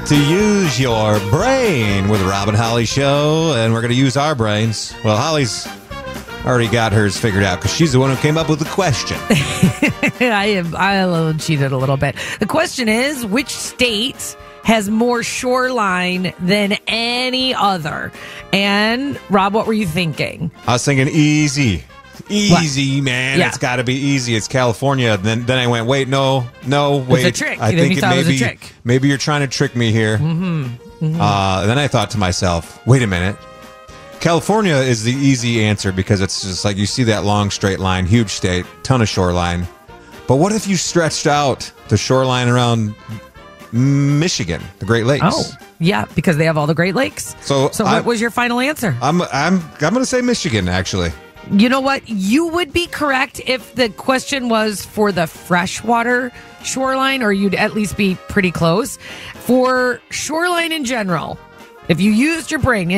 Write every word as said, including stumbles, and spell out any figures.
to use your brain with the Rob and Holly Show, and we're going to use our brains. Well, Holly's already got hers figured out because she's the one who came up with the question. I am. I cheated a little bit. The question is, which state has more shoreline than any other? And Rob, what were you thinking? I was thinking easy. Easy, what? man. Yeah. It's got to be easy. It's California. Then then I went, wait, no, no, wait. It's a trick. I Then think you it thought it was a maybe, trick. maybe you're trying to trick me here. Mm-hmm. Mm-hmm. Uh, then I thought to myself, wait a minute. California is the easy answer because it's just like you see that long straight line, huge state, ton of shoreline. But what if you stretched out the shoreline around Michigan, the Great Lakes? Oh, yeah, because they have all the Great Lakes. So, so I, what was your final answer? I'm I'm I'm going to say Michigan, actually. You know what? You would be correct if the question was for the freshwater shoreline, or you'd at least be pretty close. For shoreline in general, if you used your brain